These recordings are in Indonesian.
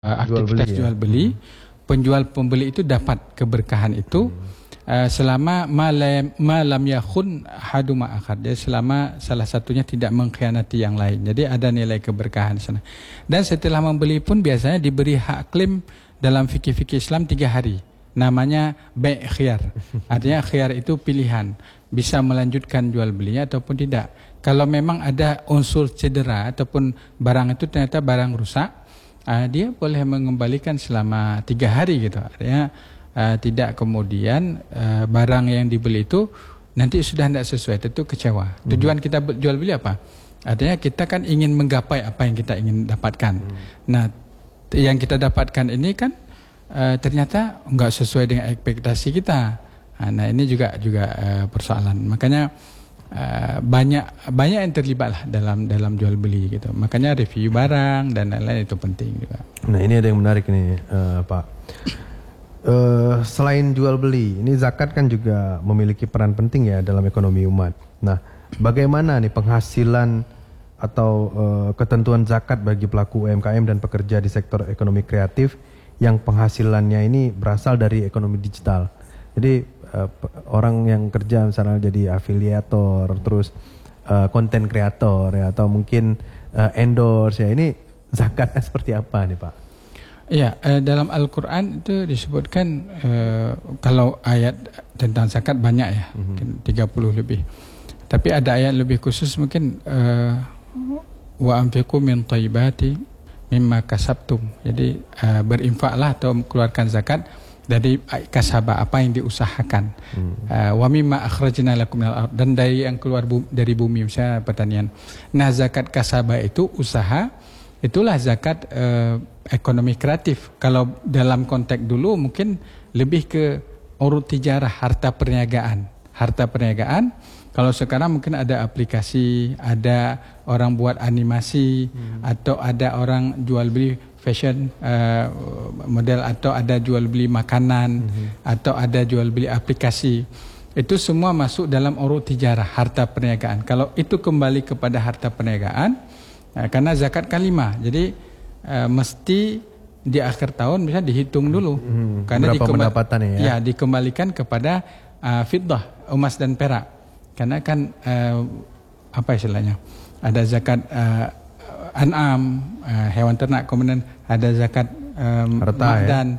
aktivitas jual beli, penjual pembeli itu dapat keberkahan itu selama malam yakhun haduma akhad. Jadi selama salah satunya tidak mengkhianati yang lain. Jadi ada nilai keberkahan di sana. Dan setelah membeli pun biasanya diberi hak klaim dalam fikih-fikih Islam 3 hari. Namanya bai' khiyar. Artinya khiyar itu pilihan, bisa melanjutkan jual belinya ataupun tidak. Kalau memang ada unsur cedera ataupun barang itu ternyata barang rusak, dia boleh mengembalikan selama 3 hari gitu. Artinya tidak kemudian barang yang dibeli itu nanti sudah tidak sesuai, tentu kecewa. Tujuan kita jual beli apa? Artinya kita kan ingin menggapai apa yang kita ingin dapatkan. Nah, yang kita dapatkan ini kan ternyata enggak sesuai dengan ekspektasi kita. Nah, ini juga persoalan. Makanya banyak yang terlibat lah dalam jual beli gitu. Makanya review barang dan lain-lain itu penting juga. Nah, ini ada yang menarik nih, Pak. Selain jual beli, ini zakat kan juga memiliki peran penting ya dalam ekonomi umat. Nah, bagaimana nih penghasilan atau ketentuan zakat bagi pelaku UMKM dan pekerja di sektor ekonomi kreatif yang penghasilannya ini berasal dari ekonomi digital? Jadi orang yang kerja misalnya jadi afiliator, terus konten kreator ya, atau mungkin endorse ya, ini zakatnya seperti apa nih Pak? Ya, dalam Al-Quran itu disebutkan kalau ayat tentang zakat banyak ya, mungkin 30 lebih. Tapi ada ayat lebih khusus mungkin wa anfiqu min thayyibati mimma kasabtum. Jadi berinfaklah atau keluarkan zakat dari kasabah, apa yang diusahakan. Wa mimma akhrajna lakum minal ardh, dan dari yang keluar dari bumi, misalnya pertanian. Nah, zakat kasabah itu usaha, itulah zakat ekonomi kreatif. Kalau dalam konteks dulu mungkin lebih ke urut tijarah, harta perniagaan. Kalau sekarang mungkin ada aplikasi, ada orang buat animasi, atau ada orang jual beli fashion model, atau ada jual beli makanan, atau ada jual beli aplikasi. Itu semua masuk dalam urut tijarah, harta perniagaan. Kalau itu kembali kepada harta perniagaan, karena zakat kan 5, jadi mesti di akhir tahun bisa dihitung dulu. Karena dikembalikan kepada fiddah, emas dan perak. Karena kan apa istilahnya? Ada zakat an'am, hewan ternak, kemudian ada zakat ma'dan.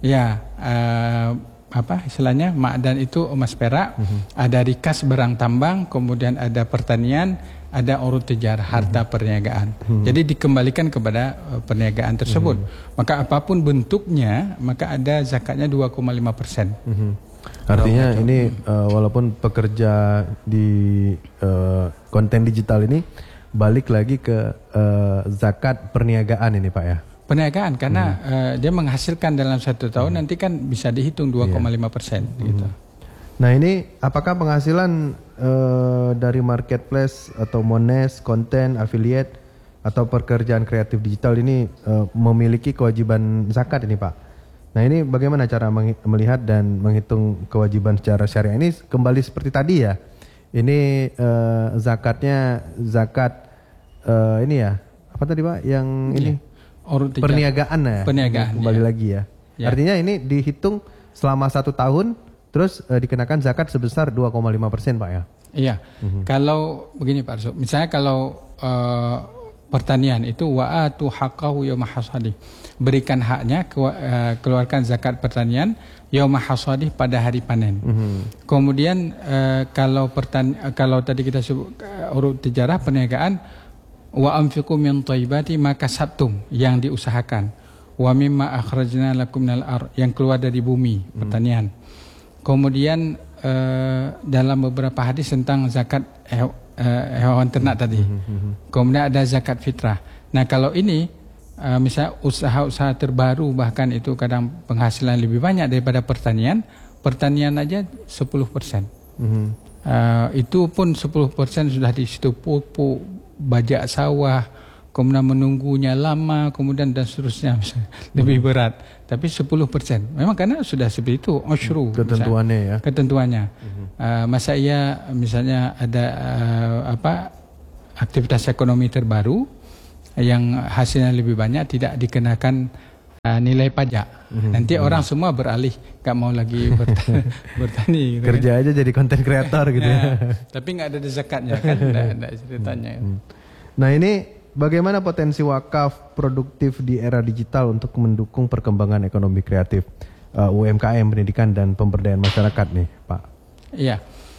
Apa istilahnya? Ma'dan itu emas perak, ada rikas barang tambang, kemudian ada pertanian, ada urut tijarah, harta perniagaan. Jadi dikembalikan kepada perniagaan tersebut. Maka apapun bentuknya, maka ada zakatnya 2,5%. Artinya ini walaupun pekerja di konten digital ini balik lagi ke zakat perniagaan ini Pak ya? Perniagaan, karena dia menghasilkan dalam 1 tahun, nanti kan bisa dihitung 2,5% gitu. Nah, ini apakah penghasilan dari marketplace atau mones, konten, affiliate atau pekerjaan kreatif digital ini memiliki kewajiban zakat ini Pak? Nah, ini bagaimana cara melihat dan menghitung kewajiban secara syariah ini? Kembali seperti tadi ya, ini zakatnya zakat ini ya, apa tadi Pak? Yang ini perniagaan ya? Perniagaan. Kembali lagi ya. Artinya ini dihitung selama 1 tahun, terus dikenakan zakat sebesar 2,5% Pak ya? Iya. Kalau begini Pak Arso, misalnya kalau pertanian itu wa'atu haqqahu yauma hasadih, berikan haknya, keluarkan zakat pertanian yauma hasadih, pada hari panen. Kemudian kalau tadi kita sebut urut tijarah, perniagaan, wa anfiqu min thayyibati ma kasabtum, yang diusahakan, wa mimma akhrajna lakum minal ardh, yang keluar dari bumi, pertanian. Kemudian dalam beberapa hadis tentang zakat hewan ternak tadi. Kemudian ada zakat fitrah. Nah, kalau ini misalnya usaha-usaha terbaru, bahkan itu kadang penghasilan lebih banyak daripada pertanian aja 10%. Itu pun 10% sudah di situ pupuk, bajak sawah, kemudian menunggunya lama, kemudian dan seterusnya, lebih berat. Tapi 10%. Memang karena sudah seperti itu, usyru. Ketentuannya. Masa iya misalnya ada aktivitas ekonomi terbaru yang hasilnya lebih banyak, tidak dikenakan nilai pajak. Nanti orang semua beralih, nggak mau lagi bertani. Gitu kerja aja jadi konten kreator gitu ya. Tapi nggak ada zakatnya kan, ada ceritanya. Nah ini bagaimana potensi wakaf produktif di era digital untuk mendukung perkembangan ekonomi kreatif, UMKM, pendidikan dan pemberdayaan masyarakat nih Pak? Iya,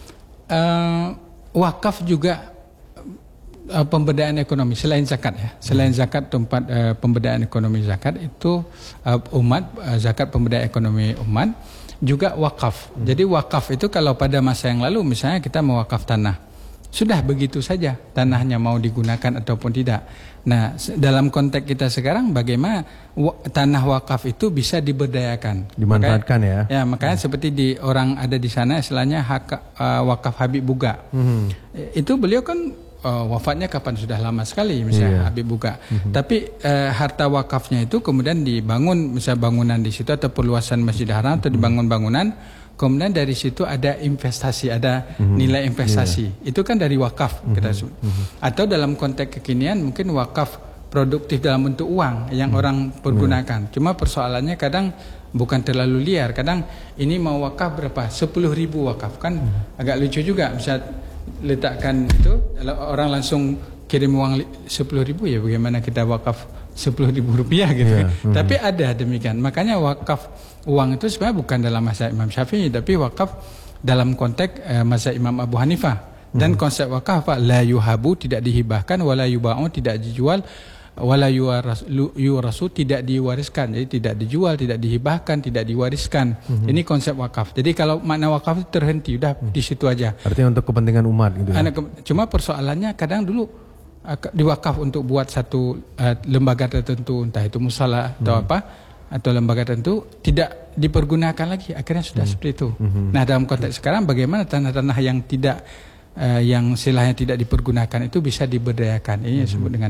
wakaf juga pemberdayaan ekonomi selain zakat ya. Selain zakat tempat pemberdayaan ekonomi zakat itu umat, zakat pemberdayaan ekonomi umat juga wakaf. Jadi wakaf itu kalau pada masa yang lalu misalnya kita mewakaf tanah, sudah begitu saja tanahnya mau digunakan ataupun tidak. Nah, dalam konteks kita sekarang bagaimana tanah wakaf itu bisa diberdayakan, dimanfaatkan makanya, ya. Makanya seperti di orang ada di sana istilahnya wakaf Habib Buga. Itu beliau kan wafatnya kapan, sudah lama sekali misalnya Habib Buga. Tapi harta wakafnya itu kemudian dibangun misalnya bangunan di situ atau perluasan Masjid Haram atau dibangun bangunan, kemudian dari situ ada investasi, ada nilai investasi. Itu kan dari wakaf kita sebut. Atau dalam konteks kekinian mungkin wakaf produktif dalam bentuk uang yang orang pergunakan. Cuma persoalannya kadang bukan terlalu liar. Kadang ini mau wakaf berapa? 10.000 wakaf kan agak lucu juga. Misalnya letakkan itu, orang langsung kirim uang 10.000 ya, bagaimana kita wakaf 10.000 rupiah gitu. Tapi ada demikian. Makanya wakaf uang itu sebenarnya bukan dalam mazhab Imam Syafi'i, tapi wakaf dalam konteks mazhab Imam Abu Hanifah. Dan konsep wakaf apa? La yuhabu, tidak dihibahkan, wala yuba'u, tidak dijual, wala yurasu, tidak diwariskan. Jadi tidak dijual, tidak dihibahkan, tidak diwariskan. Ini konsep wakaf. Jadi kalau makna wakaf itu terhenti, udah di situ aja. Artinya untuk kepentingan umat gitu ya. Cuma persoalannya kadang dulu diwakaf untuk buat satu lembaga tertentu, entah itu musala atau apa, atau lembaga tertentu, tidak dipergunakan lagi. Akhirnya sudah seperti itu. Nah, dalam konteks sekarang bagaimana tanah-tanah yang tidak yang silahnya tidak dipergunakan itu bisa diberdayakan. Ini disebut dengan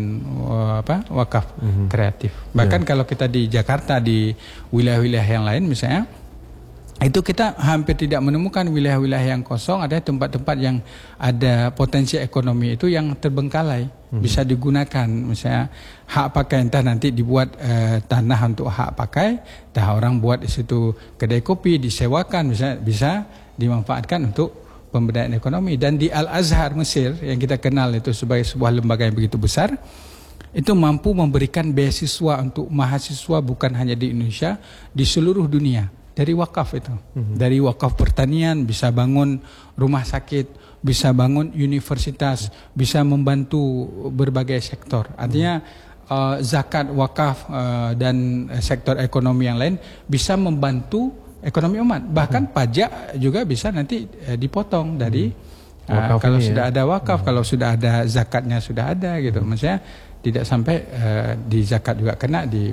wakaf kreatif. Bahkan kalau kita di Jakarta, di wilayah-wilayah yang lain misalnya, itu kita hampir tidak menemukan wilayah-wilayah yang kosong. Ada tempat-tempat yang ada potensi ekonomi itu yang terbengkalai, bisa digunakan. Misalnya hak pakai, entah nanti dibuat tanah untuk hak pakai, entah orang buat di situ kedai kopi disewakan, misalnya bisa dimanfaatkan untuk pemberdayaan ekonomi. Dan di Al-Azhar Mesir yang kita kenal itu sebagai sebuah lembaga yang begitu besar, itu mampu memberikan beasiswa untuk mahasiswa bukan hanya di Indonesia, di seluruh dunia, dari wakaf itu. Dari wakaf pertanian bisa bangun rumah sakit, bisa bangun universitas, bisa membantu berbagai sektor. Artinya zakat, wakaf dan sektor ekonomi yang lain bisa membantu ekonomi umat. Bahkan pajak juga bisa nanti dipotong dari kalau sudah ada wakaf, kalau sudah ada zakatnya sudah ada gitu. Maksudnya tidak sampai di zakat juga kena, di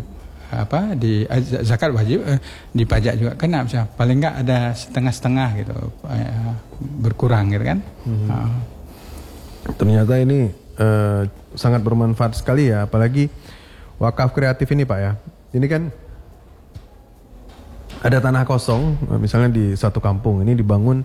zakat wajib, di pajak juga kena. Misalnya paling enggak ada setengah-setengah gitu, berkurang gitu kan. Ternyata ini sangat bermanfaat sekali ya, apalagi wakaf kreatif ini Pak ya. Ini kan ada tanah kosong, misalnya di satu kampung ini dibangun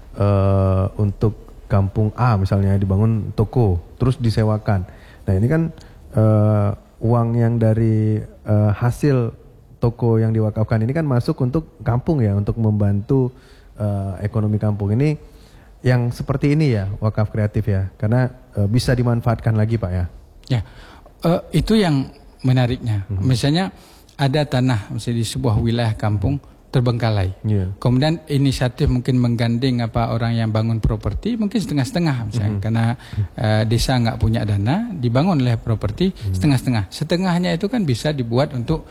untuk kampung A misalnya, dibangun toko, terus disewakan. Nah ini kan uang yang dari hasil toko yang diwakafkan ini kan masuk untuk kampung ya, untuk membantu ekonomi kampung ini. Yang seperti ini ya wakaf kreatif ya, karena bisa dimanfaatkan lagi Pak ya. Ya, itu yang menariknya. Misalnya ada tanah misalnya di sebuah wilayah kampung terbengkalai. Kemudian inisiatif mungkin menggandeng orang yang bangun properti, mungkin setengah-setengah misalnya, karena desa nggak punya dana, dibangun oleh properti setengah-setengah. Setengahnya itu kan bisa dibuat untuk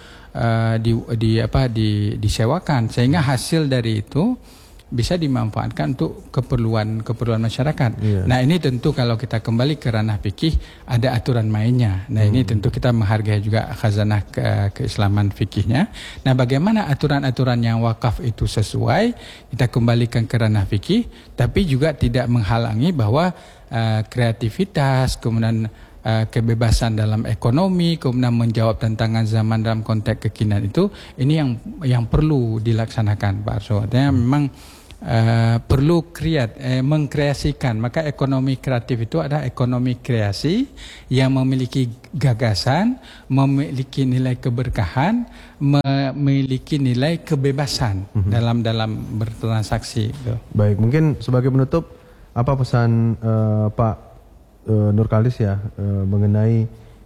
disewakan, sehingga hasil dari itu bisa dimanfaatkan untuk keperluan masyarakat. Nah ini tentu kalau kita kembali ke ranah fikih ada aturan mainnya. Nah ini tentu kita menghargai juga khazanah keislaman fikihnya. Nah bagaimana aturan-aturan yang wakaf itu sesuai, kita kembalikan ke ranah fikih, tapi juga tidak menghalangi bahwa kreativitas, kemudian kebebasan dalam ekonomi, kemudian menjawab tantangan zaman dalam konteks kekinian itu, ini yang perlu dilaksanakan Pak Arso. Artinya memang perlu mengkreasikan. Maka ekonomi kreatif itu adalah ekonomi kreasi yang memiliki gagasan, memiliki nilai keberkahan, memiliki nilai kebebasan dalam bertransaksi. Baik, mungkin sebagai penutup apa pesan Pak Nurkalis ya mengenai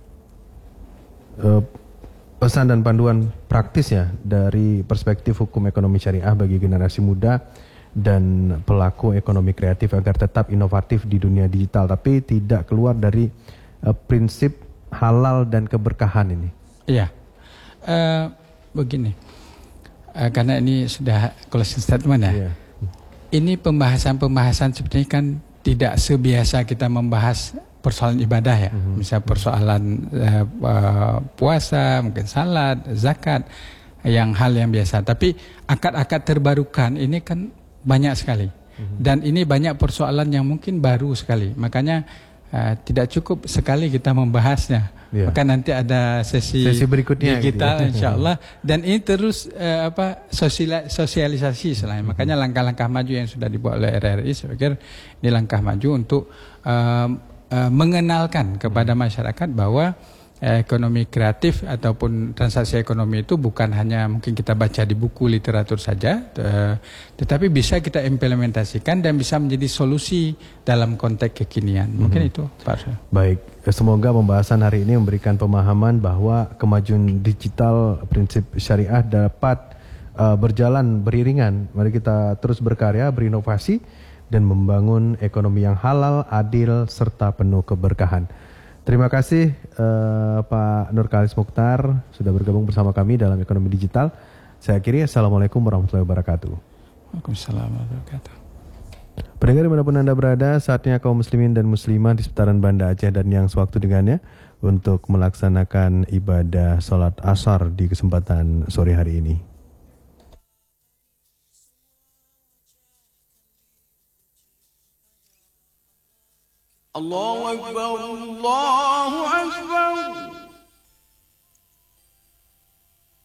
pesan dan panduan praktis ya dari perspektif hukum ekonomi syariah bagi generasi muda dan pelaku ekonomi kreatif agar tetap inovatif di dunia digital tapi tidak keluar dari prinsip halal dan keberkahan ini. Iya, begini, karena ini sudah closing statement ya. Iya. Ini pembahasan seperti ini kan tidak sebiasa kita membahas persoalan ibadah ya, misal persoalan puasa, mungkin salat, zakat, hal yang biasa. Tapi akad-akad terbarukan ini kan banyak sekali, dan ini banyak persoalan yang mungkin baru sekali. Makanya tidak cukup sekali kita membahasnya. Maka nanti ada sesi berikutnya digital, gitu ya. insya Allah. Dan ini terus sosialisasi selain. Makanya langkah-langkah maju yang sudah dibuat oleh RRI, saya pikir ini langkah maju untuk mengenalkan kepada masyarakat bahwa ekonomi kreatif ataupun transaksi ekonomi itu bukan hanya mungkin kita baca di buku literatur saja, tetapi bisa kita implementasikan dan bisa menjadi solusi dalam konteks kekinian. Mungkin itu, Pak. Baik, semoga pembahasan hari ini memberikan pemahaman bahwa kemajuan digital prinsip syariah dapat berjalan beriringan. Mari kita terus berkarya, berinovasi dan membangun ekonomi yang halal, adil serta penuh keberkahan. Terima kasih Pak Nurkalis Mukhtar sudah bergabung bersama kami dalam Ekonomi Digital. Saya akhiri, Assalamualaikum warahmatullahi wabarakatuh. Waalaikumsalam warahmatullahi wabarakatuh. Pendengar dimanapun Anda berada, saatnya kaum muslimin dan muslimah di seputaran Banda Aceh dan yang sewaktu dengannya untuk melaksanakan ibadah sholat asar di kesempatan sore hari ini. Allahu Akbar, Allahu Akbar.